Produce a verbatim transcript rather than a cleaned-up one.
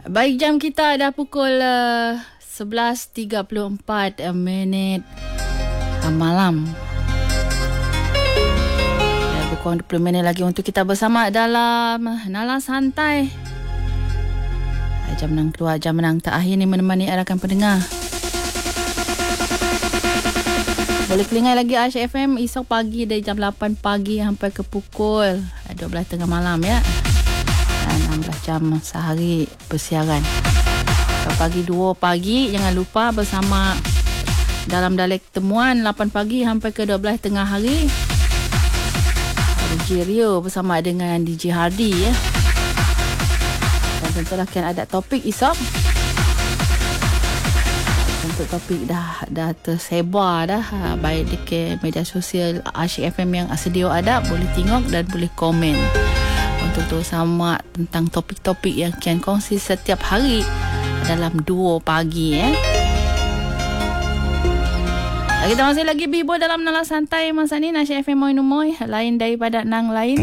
Baik, jam kita dah pukul uh, sebelas tiga puluh empat minit malam. Ya, kurang dua puluh minit lagi untuk kita bersama dalam Nala Santai. Jam menang keluar, jam menang terakhir ni menemani arakan pendengar. Boleh kelingai lagi Aisyah F M esok pagi dari jam lapan pagi sampai ke pukul dua belas tengah malam ya. enam belas jam sehari bersiaran. Pagi dua pagi jangan lupa bersama dalam Dalek Temuan lapan pagi sampai ke dua belas tengah hari. D J Rio bersama dengan D J Hardy ya. Dan tentulah akan ada topik esok. Untuk topik dah dah tersebar dah baik di ke media sosial Aisyah F M yang sedia ada, boleh tengok dan boleh komen untuk tu sama tentang topik-topik yang akan kongsi setiap hari dalam dua pagi ya. Kita masih lagi bibo dalam Nala Santai masa ni. Aisyah F M Moy Numoy lain daripada nang lain.